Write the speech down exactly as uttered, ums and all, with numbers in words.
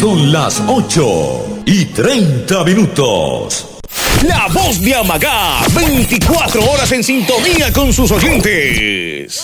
Son las ocho y treinta minutos. La voz de Amagá, veinticuatro horas en sintonía con sus oyentes.